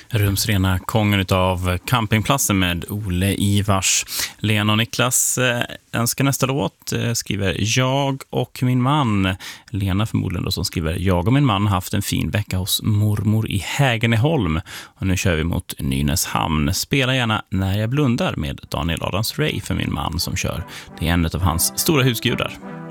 Rumsrena kongen utav campingplatsen med Ole Ivars. Lena och Niklas önskar nästa låt, skriver jag och min man. Lena förmodligen då, som skriver: jag och min man har haft en fin vecka hos mormor i Hägerneholm och nu kör vi mot Nynäshamn. Spela gärna När jag blundar med Daniel Adams-Ray för min man som kör. Det är en av hans stora husgudar.